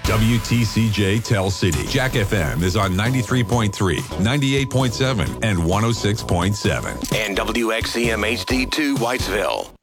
WTCJ Tell City. Jack FM is on 93.3, 98.7, and 106.7. And WXCM HD2 Whitesville.